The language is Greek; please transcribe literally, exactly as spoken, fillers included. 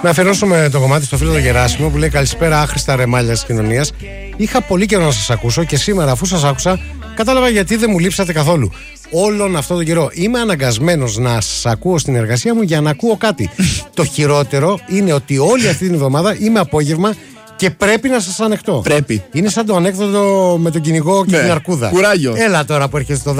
Να αφιερώσουμε το κομμάτι στο φίλο του Γεράσιμο που λέει: καλησπέρα, άχρηστα ρεμάλια της κοινωνίας. Είχα πολύ καιρό να σας ακούσω και σήμερα, αφού σας άκουσα, κατάλαβα γιατί δεν μου λείψατε καθόλου. Όλον αυτό τον καιρό είμαι αναγκασμένος να σας ακούω στην εργασία μου για να ακούω κάτι. Το χειρότερο είναι ότι όλη αυτή την εβδομάδα είμαι απόγευμα και πρέπει να σας ανεχτώ. Πρέπει. Είναι σαν το ανέκδοτο με τον κυνηγό και ναι. την αρκούδα. Κουράγιο. Έλα τώρα που έρχεσαι στο